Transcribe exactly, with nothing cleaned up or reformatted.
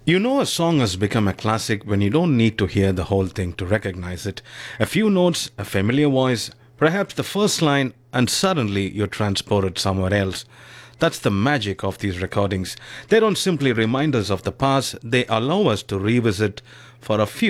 You know, a song has become a classic when you don't need to hear the whole thing to recognize it. A few notes, a familiar voice, perhaps the first line, and suddenly you're transported somewhere else. That's the magic of these recordings. They don't simply remind us of the past, they allow us to revisit for a few